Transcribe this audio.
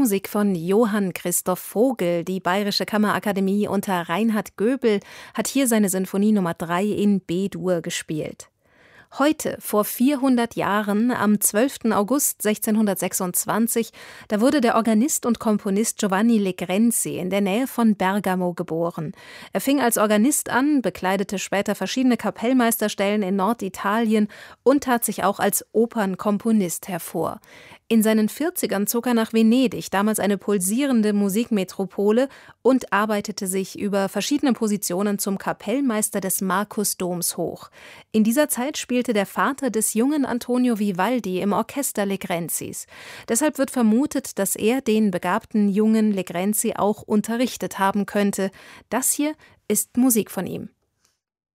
Kammermusik von Johann Christoph Vogel. Die Bayerische Kammerakademie unter Reinhard Göbel hat hier seine Sinfonie Nummer 3 in B-Dur gespielt. Heute, vor 400 Jahren, am 12. August 1626, da wurde der Organist und Komponist Giovanni Legrenzi in der Nähe von Bergamo geboren. Er fing als Organist an, bekleidete später verschiedene Kapellmeisterstellen in Norditalien und tat sich auch als Opernkomponist hervor. In seinen 40ern zog er nach Venedig, damals eine pulsierende Musikmetropole, und arbeitete sich über verschiedene Positionen zum Kapellmeister des Markusdoms hoch. In dieser Zeit spielte der Vater des jungen Antonio Vivaldi im Orchester Legrenzis. Deshalb wird vermutet, dass er den begabten jungen Legrenzi auch unterrichtet haben könnte. Das hier ist Musik von ihm.